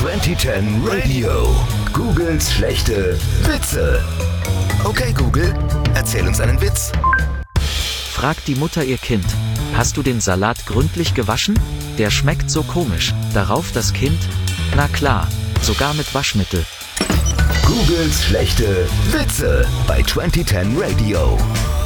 2010 Radio. Googles schlechte Witze. Okay, Google, erzähl uns einen Witz. Fragt die Mutter ihr Kind: Hast du den Salat gründlich gewaschen? Der schmeckt so komisch. Darauf das Kind: Na klar, sogar mit Waschmittel. Googles schlechte Witze bei 2010 Radio.